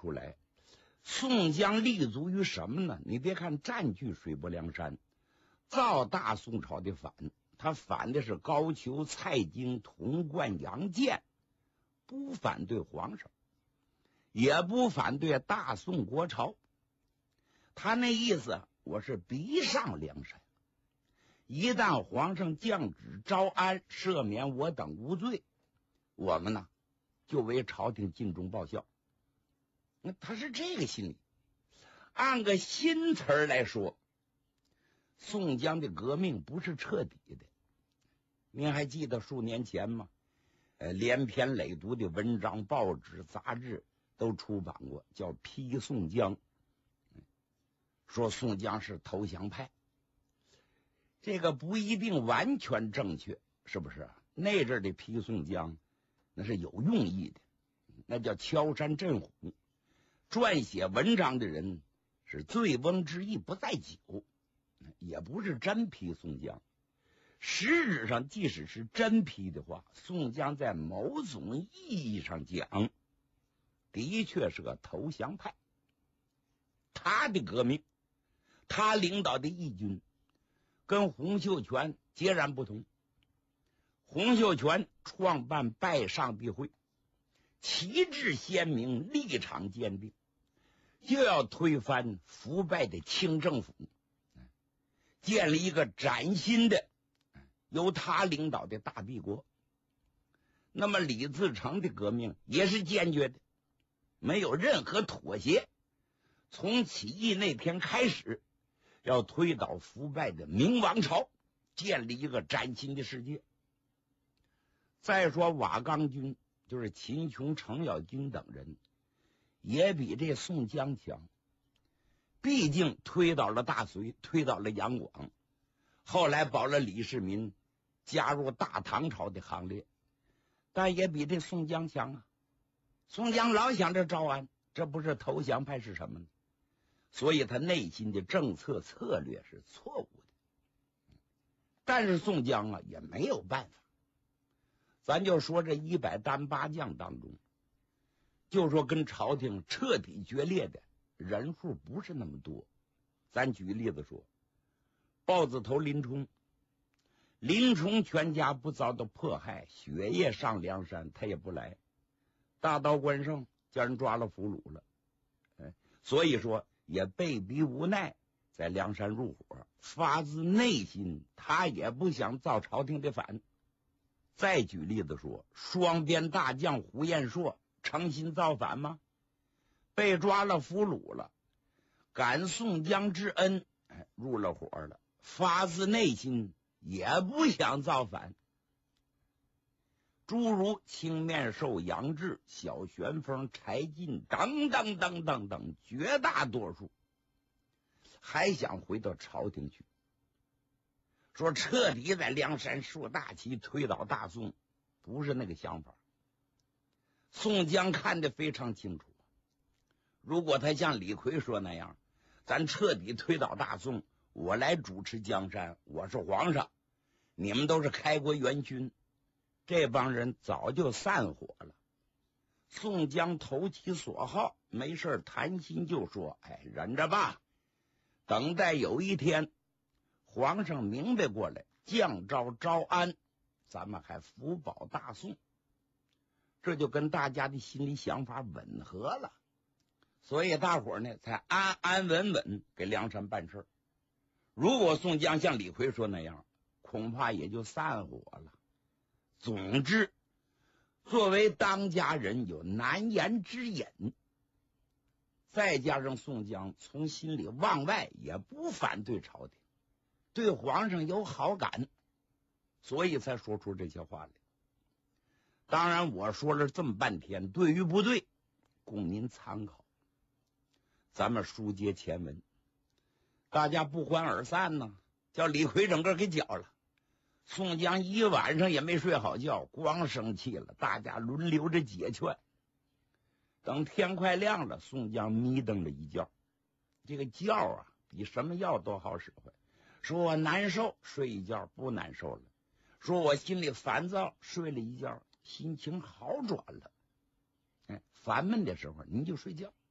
出来，宋江立足于什么呢？你别看占据水泊梁山，造大宋朝的反，他反的是高俅、蔡京、童贯、杨坚，不反对皇上，也不反对大宋国朝。他那意思，我是逼上梁山，一旦皇上降旨招安，赦免我等无罪，我们呢就为朝廷尽忠报效。那他是这个心理。按个新词儿来说，宋江的革命不是彻底的。您还记得数年前吗？连篇累牍的文章、报纸、杂志都出版过，叫批宋江，说宋江是投降派。这个不一定完全正确，是不是？那阵的批宋江那是有用意的，那叫敲山震虎。撰写文章的人是醉翁之意不在酒，也不是真批宋江。实质上即使是真批的话，宋江在某种意义上讲的确是个投降派。他的革命，他领导的义军跟洪秀全截然不同。洪秀全创办拜上帝会，旗帜鲜明，立场坚定，就要推翻腐败的清政府，建立一个崭新的由他领导的大帝国。那么李自成的革命也是坚决的，没有任何妥协，从起义那天开始，要推倒腐败的明王朝，建立一个崭新的世界。再说瓦岗军，就是秦琼、程咬金等人，也比这宋江强，毕竟推倒了大隋，推倒了杨广，后来保了李世民，加入大唐朝的行列，但也比这宋江强啊。宋江老想着招安，这不是投降派是什么呢？所以他内心的政策策略是错误的。但是宋江啊也没有办法。咱就说这100单八将当中，就说跟朝廷彻底决裂的人数不是那么多。咱举个例子说，豹子头林冲，林冲全家不遭到迫害，雪夜上梁山他也不来，大刀关胜叫人抓了俘虏了，所以说也被逼无奈在梁山入伙，发自内心他也不想造朝廷的反。再举例子说，双边大将胡彦硕诚心造反吗？被抓了俘虏了，感宋江之恩，入了伙了，发自内心也不想造反。诸如青面兽杨志、小旋风柴进等等等等等，绝大多数还想回到朝廷去，说彻底在梁山竖大旗，推倒大宋，不是那个想法。宋江看得非常清楚，如果他像李逵说那样，咱彻底推倒大宋，我来主持江山，我是皇上，你们都是开国元勋，这帮人早就散伙了。宋江投其所好，没事谈心就说，忍着吧，等待有一天皇上明白过来，降诏招安，咱们还福保大宋。这就跟大家的心理想法吻合了，所以大伙呢才安安稳稳给梁山办事。如果宋江像李逵说那样，恐怕也就散伙了。总之，作为当家人有难言之隐，再加上宋江从心里往外也不反对朝廷，对皇上有好感，所以才说出这些话来。当然我说了这么半天，对与不对供您参考。咱们书接前文，大家不欢而散呢，叫李逵整个给搅了。宋江一晚上也没睡好觉，光生气了，大家轮流着解劝。等天快亮了，宋江眯瞪了一觉，这个觉啊比什么药都好使唤。说我难受，睡一觉不难受了；说我心里烦躁，睡了一觉心情好转了。烦闷的时候您就睡觉，